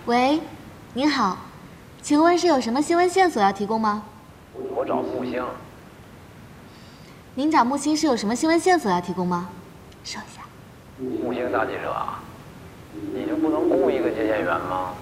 喂，您好，请问是有什么新闻线索要提供吗？ 我找木星。 您找木星是有什么新闻线索要提供吗？说一下。 木星大记者，你就不能雇一个接线员吗？